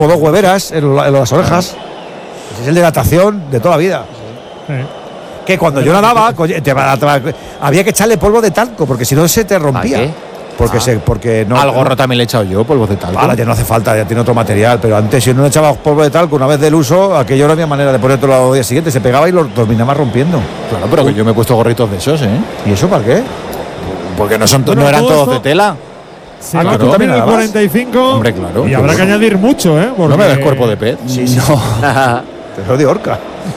o 2 hueveras en las orejas. Es el de natación de toda la vida. Sí. Que cuando yo nadaba, había que echarle polvo de talco, porque si no se te rompía. ¿Qué? Porque no. Al gorro también le he echado yo polvo de talco. Ahora ya no hace falta, ya tiene otro material. Pero antes, si uno echaba polvo de talco una vez del uso, aquello no había manera de ponértelo al día siguiente. Se pegaba y lo terminaba rompiendo. Claro, pero que yo me he puesto gorritos de esos, ¿eh? ¿Y eso para qué? Porque no todo eran todos esto de tela. Se Ah, va a claro, cumplir el nada más. 45. Hombre, claro. Y habrá que añadir mucho, ¿eh? ¿No me ves Porque- cuerpo de pez? Sí. Pero de orca.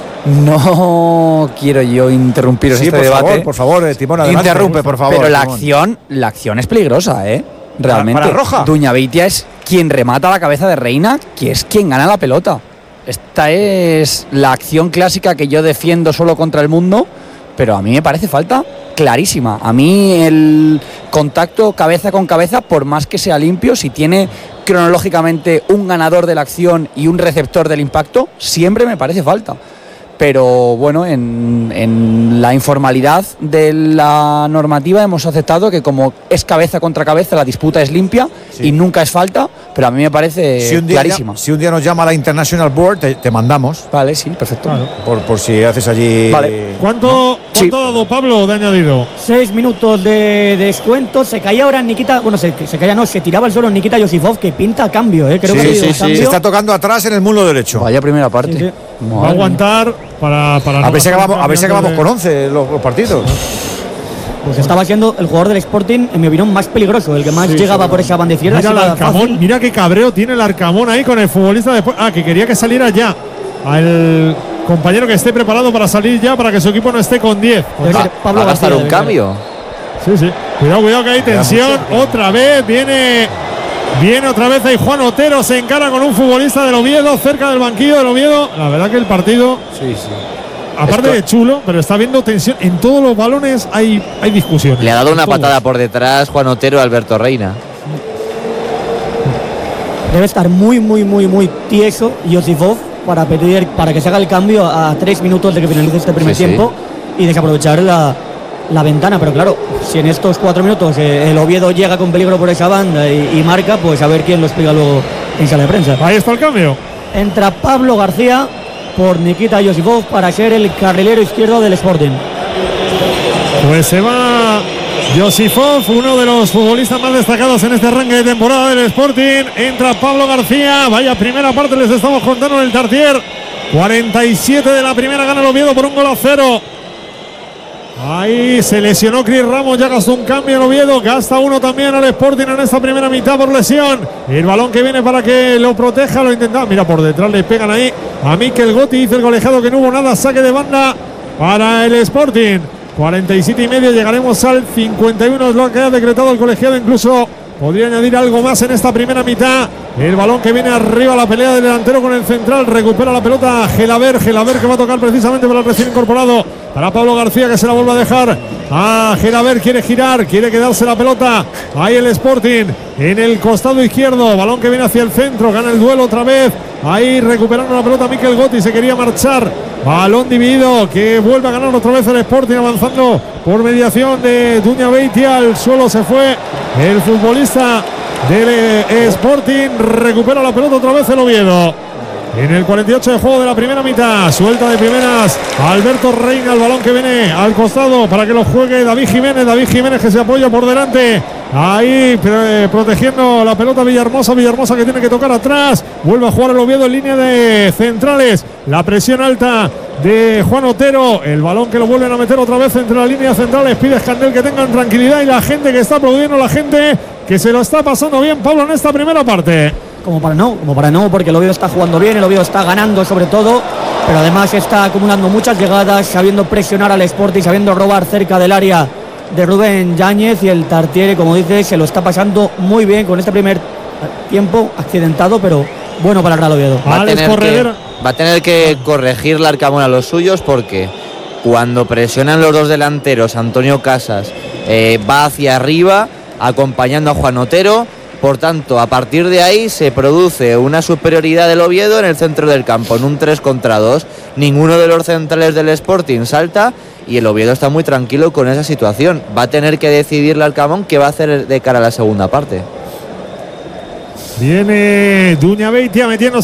No quiero yo interrumpiros Sí, este por debate. por favor, Timón, adelante. Interrumpe, por favor. Pero Timón. la acción es peligrosa, ¿eh? Realmente. ¿Para Roja? Duña Beitia es quien remata la cabeza de Reina, que es quien gana la pelota. Esta es la acción clásica que yo defiendo solo contra el mundo, pero a mí me parece falta clarísima. A mí el contacto cabeza con cabeza, por más que sea limpio, si tiene cronológicamente un ganador de la acción y un receptor del impacto, siempre me parece falta. Pero bueno, en la informalidad de la normativa hemos aceptado que como es cabeza contra cabeza, la disputa es limpia y nunca es falta, pero a mí me parece clarísima. Si un día nos llama la International Board, te mandamos. Vale, sí, perfecto. Claro. Por si haces allí. Vale. ¿Cuánto Sí. ha dado Pablo de añadido? 6 minutos de descuento. Se caía ahora Nikita. Bueno, se caía, no, se tiraba el suelo Nikita Yosifov, que pinta cambio, ¿eh? Creo que ha habido cambio. Se está tocando atrás en el muslo derecho. Vaya primera parte. Sí, sí. Va a Madre aguantar para A ver si acabamos de- con 11 los partidos. Pues estaba siendo el jugador del Sporting, en mi opinión, más peligroso, el que más llegaba por esa banda izquierda. Mira el así que Arcamón, fácil. mira qué cabreo tiene el Arcamón ahí con el futbolista después. Que quería que saliera ya. Al compañero que esté preparado para salir ya, para que su equipo no esté con 10. Debe ser Pablo ¿Va a gastar García, un debe ser. cambio? Sí. Cuidado que hay tensión. Otra vez viene otra vez ahí Juan Otero. Se encara con un futbolista del Oviedo cerca del banquillo del Oviedo. La verdad que el partido, aparte de chulo, pero está viendo tensión. En todos los balones hay discusiones. Le ha dado una En todos. patada por detrás Juan Otero a Alberto Reina. Debe estar muy tieso Yosifov para que se haga el cambio a 3 minutos de que finalice este primer Sí, sí. tiempo y desaprovechar la ventana. Pero claro, si en estos 4 minutos el Oviedo llega con peligro por esa banda y marca, pues a ver quién lo explica luego en sala de prensa. Ahí está el cambio. Entra Pablo García por Nikita Yosifov para ser el carrilero izquierdo del Sporting. Pues se va Yosifov, uno de los futbolistas más destacados en este arranque de temporada del Sporting. Entra Pablo García. Vaya primera parte les estamos contando en el Tartier. 47 de la primera, gana el Oviedo por 1-0. Ahí se lesionó Cris Ramos, ya gastó un cambio en Oviedo, gasta uno también al Sporting en esta primera mitad por lesión. El balón que viene para que lo proteja, lo intenta. Mira, por detrás le pegan ahí a Mikel Gotti, dice el colegiado que no hubo nada, saque de banda para el Sporting. 47,5, llegaremos al 51, es lo que ha decretado el colegiado, incluso podría añadir algo más en esta primera mitad. El balón que viene arriba, la pelea del delantero con el central, recupera la pelota Gelaber que va a tocar precisamente para el recién incorporado, para Pablo García, que se la vuelve a dejar a Gelaber, quiere girar, quiere quedarse la pelota, ahí el Sporting en el costado izquierdo, balón que viene hacia el centro, gana el duelo otra vez, ahí recuperando la pelota Mikel Gotti, se quería marchar, balón dividido, que vuelve a ganar otra vez el Sporting, avanzando por mediación de Duña Beitia, al suelo se fue el futbolista del Sporting, recupera la pelota otra vez el Oviedo. En el 48 de juego de la primera mitad, suelta de primeras Alberto Reina, el balón que viene al costado para que lo juegue David Jiménez que se apoya por delante, ahí protegiendo la pelota Villahermosa que tiene que tocar atrás, vuelve a jugar el Oviedo en línea de centrales, la presión alta de Juan Otero, el balón que lo vuelven a meter otra vez entre las líneas centrales, pide Escandel que tengan tranquilidad y la gente que está aplaudiendo, la gente que se lo está pasando bien, Pablo, en esta primera parte. Como para no, porque el Oviedo está jugando bien, el Oviedo está ganando sobre todo, pero además está acumulando muchas llegadas, sabiendo presionar al Sporting, sabiendo robar cerca del área de Rubén Yáñez, y el Tartiere, como dice, se lo está pasando muy bien con este primer tiempo accidentado, pero bueno para el Real Oviedo. Va a tener que corregir la Arcamón a los suyos, porque cuando presionan los dos delanteros, Antonio Casas va hacia arriba acompañando a Juan Otero. Por tanto, a partir de ahí se produce una superioridad del Oviedo en el centro del campo, en un 3 contra 2. Ninguno de los centrales del Sporting salta y el Oviedo está muy tranquilo con esa situación. Va a tener que decidir el Arcamón qué va a hacer de cara a la segunda parte. Viene Duña Beitia metiendo